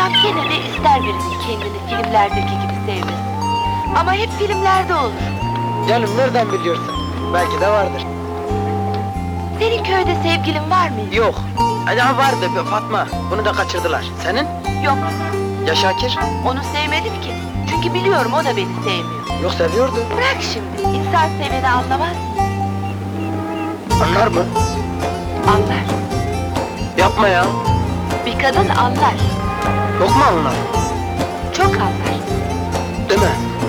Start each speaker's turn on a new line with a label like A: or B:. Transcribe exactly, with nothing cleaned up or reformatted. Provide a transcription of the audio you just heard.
A: İnsan gene de ister birinin kendini filmlerdeki gibi sevmesi. Ama hep filmlerde olur.
B: Canım nereden biliyorsun? Belki de vardır.
A: Senin köyde sevgilin var mı?
B: Yok. Acaba vardı be Fatma. Bunu da kaçırdılar. Senin?
A: Yok,
B: Ya Şakir?
A: onu sevmedim ki. Çünkü biliyorum o da beni sevmiyor.
B: Yok seviyordu.
A: Bırak şimdi, insan seveni anlamaz mı?
B: Anlar mı?
A: Anlar.
B: Yapma ya.
A: Bir kadın anlar.
B: Yok mu anlar?
A: Çok anlar.